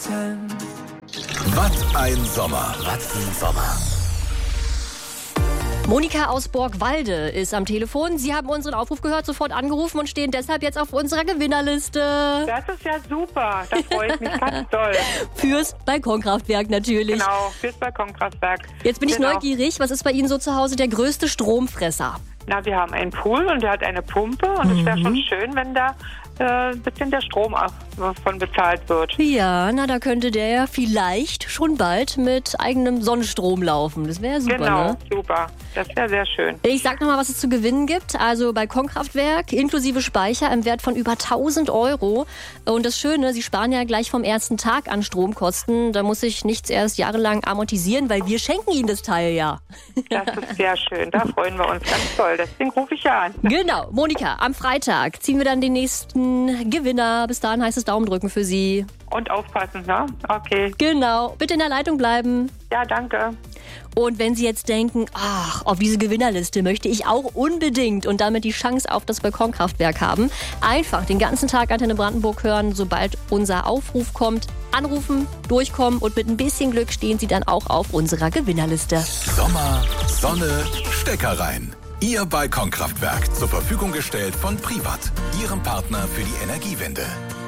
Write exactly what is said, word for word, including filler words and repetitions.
Was ein Sommer. Was ein Sommer. Monika aus Borgwalde ist am Telefon. Sie haben unseren Aufruf gehört, sofort angerufen und stehen deshalb jetzt auf unserer Gewinnerliste. Das ist ja super. Da freue ich mich ganz doll. Fürs Balkonkraftwerk natürlich. Genau, fürs Balkonkraftwerk. Jetzt bin ich genau. neugierig. Was ist bei Ihnen so zu Hause der größte Stromfresser? Na, wir haben einen Pool und der hat eine Pumpe. Und es wäre schon schön, wenn da äh, ein bisschen der Strom von bezahlt wird. Ja, na, da könnte der ja vielleicht schon bald mit eigenem Sonnenstrom laufen. Das wäre super, Genau, ne? super. Das wäre sehr schön. Ich sag nochmal, was es zu gewinnen gibt. Also Balkonkraftwerk inklusive Speicher im Wert von über tausend Euro. Und das Schöne, Sie sparen ja gleich vom ersten Tag an Stromkosten. Da muss ich nichts erst jahrelang amortisieren, weil wir schenken Ihnen das Teil ja. Das ist sehr schön. Da freuen wir uns ganz toll. Deswegen rufe ich ja an. Genau. Monika, am Freitag ziehen wir dann den nächsten Gewinner. Bis dahin heißt es Daumen drücken für Sie. Und aufpassen, ne? Okay. Genau. Bitte in der Leitung bleiben. Ja, danke. Und wenn Sie jetzt denken, ach, auf diese Gewinnerliste möchte ich auch unbedingt und damit die Chance auf das Balkonkraftwerk haben, einfach den ganzen Tag Antenne Brandenburg hören, sobald unser Aufruf kommt, anrufen, durchkommen und mit ein bisschen Glück stehen Sie dann auch auf unserer Gewinnerliste. Sommer, Sonne, Stecker rein. Ihr Balkonkraftwerk zur Verfügung gestellt von Privat, Ihrem Partner für die Energiewende.